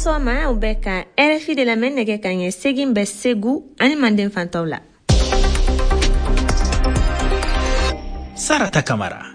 Awsoma ubeka RFI de la menege kanye segin be segu ani manden fantawla. Sarata Kamara.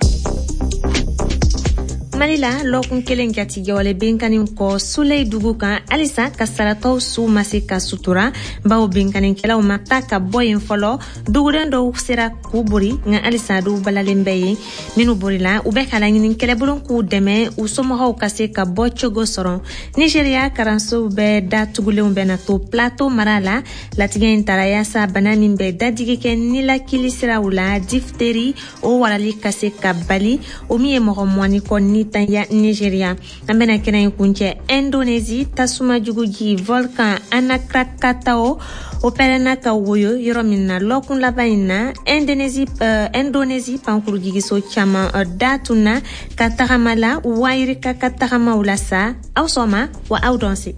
Malila lokun kelen jatige wale benkanin ko Suley dugu kan alisa kasarataw su masi ka sutura bawo benkanin kelaw mata ka boyen folo duguren do sera kuburi nga alisa du balalen beye minu burila ube kala nginin kelebulun ku deme usomo haw kase ka bochogo soron Nigeria karanso be da tuguleun be na to plateau marala latige intaraya sa bananin be dadige ken nila kilisira ula difteri o walali kase ka bali o miye mo mwani ko ni ya Nigeria ambena kena kunche Indonesia tasuma juguji volcan Anakrakatao operana ka woyo yoromina lokun labaina Indonesia pankuru gigiso chama datuna katahamala wairika katahama ulasa Awsoma wa awdonsi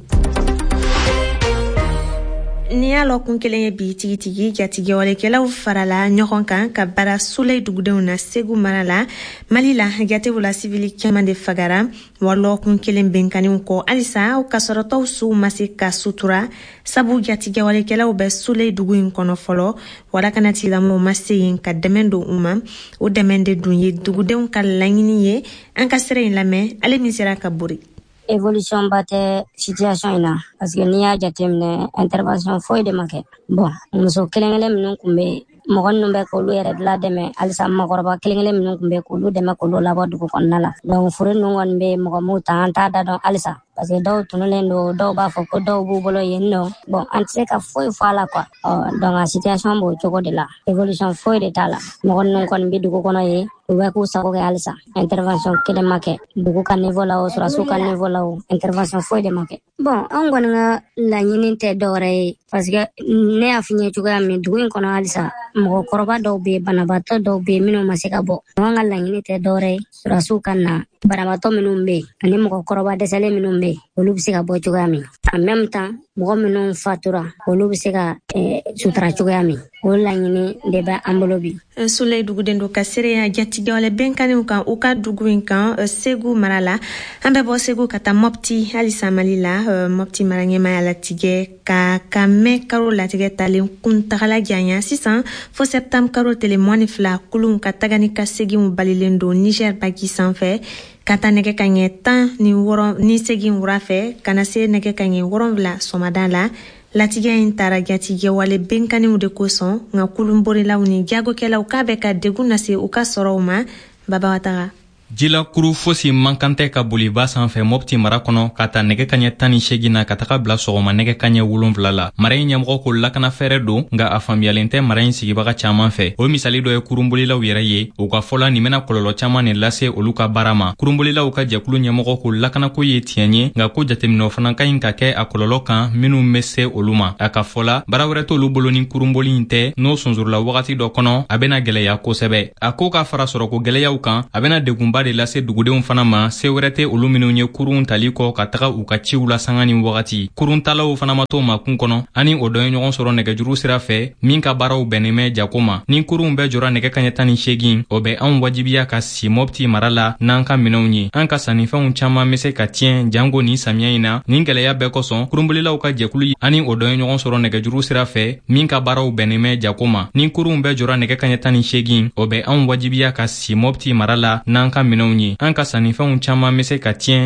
Nia lokun kelenge bi tigi jatige wale kelaw farala nyohon kan ka bara Suley dugudewna segu marala malila jate wala civili kemande fagara walokun kelen benkani ko alisa o kasoroto su masika sutura sabu jatige wale kelaw be Suley duguin kono folo wala kanati la mo maseyin ka demendo uma o demende dunye dugudew kan langini ye an ka sere lame ale misera ka buri évolution bate situation ina parce que niya jatemne intervention foi de make bon muso kelengele minun kumbe mogon numbe ko lu yere la deme alisa magorba kelengele minun kumbe ko lu deme ko lu labo dugu konnala donc fure nungon be mogo muta anta da don alisa parce que daw tunulen do daw ba fo ko daw bu bolo yenno bon antse ka foi fala quoi dans la situation bo jogo de la évolution foi de tala mogon nun kon bi dugu kono ye we ko sa ko alisa intervention kede make dugu kan niveau la o sura su kan niveau la o intervention foi de make bon on gona la nyininte dore parce que ne afinye juga mi dugu kono alisa mo koroba daw be banabato daw be minu masika bo wanga la nyininte dore sura su kan na banabato minu be ani mo koroba desale minu be olu bisika bo juga mi en même temps mo minu fatura olu bisika sutra juga mi wala nyini de ba ambolobi Suley dugudendo kasere ya jatige wale benkani uka duguin kan segu marala ambe bo segu kata mopti alisa malila mopti marange mayala tige ka kame karo la tige talen kuntagala janya 600 fo septembre karo tele moine fla kulun katagani kasegi mubalilendo Niger bagi sanfe kata nege kanye tan ni segi wurafe kana se nege kanye woronvla somadala latige intara jatige wale benkani ude koson nga kulumbori lawni jago kela ukabe ka deguna se uka soroma baba wataga Jila kuru fosi mankante ka boli ba sanfɛ Mopti mara kɔnɔ ka ta nɛgɛ kaɲɛ 18 na ka taga bila sɔgɔma nɛgɛ kaɲɛ 7 la. Mara in ɲɛmɔgɔ ko lakana fɛrɛ don nga a faamuyalen tɛ mara in sigibaga caman fɛ. O misali dɔ ye kurunbolilaw yɛrɛ ye. U ka fɔla nin bena kɔlɔlɔ caman ne lase olu ka baara ma. Kurunbolilaw ka jɛkulu ɲɛmɔgɔ ko lakanako ye tiɲɛ ye nga ko jateminɛw fana ka ɲi ka kɛ a kɔlɔlɔ kan minnu be se olu ma. A ka fɔla baara wɛrɛ t'olu bolo ni kurunboli in tɛ n'o sunzurula wagati dɔ kɔnɔ a bena gwɛlɛya kosɛbɛ. A ko ka fara sɔrɔ ko gwɛlɛyaw kan a bena degunba de lase dugudenw fana ma se wɛrɛ tɛ olu minnu ye kurun tali kɔ ka taga u ka ciw la sanga ni wagati. Kurun talaw fana ma to ma kun kɔnɔ ani o dɔ ye ɲɔgɔn sɔrɔ nɛgɛjuru sira fɛ min ka baaraw bɛnnen bɛ jako ma. Ni kurun bɛɛ jɔra nɛgɛ kaɲɛ 18 o bɛ anw wajibiya ka si Mopti mara la n'an ka minɛnw ye. An ka sannifɛnw caman be se ka tiɲɛ jango ni samiya in na. Nin gwɛlɛya bɛɛ kosɔn kurunbolilaw ka jɛkulu ani o dɔ ye ɲɔgɔn sɔrɔ nɛgɛjuru sira fɛ min ka baaraw bɛnnen bɛ jako ma. Ni kurun bɛɛ jɔra nɛgɛ kaɲɛ 18 o bɛ anw wajibiya ka si Mopti mara la n'an ka minɛnw ye. An ka sannifɛnw caman be se ka tiɲɛ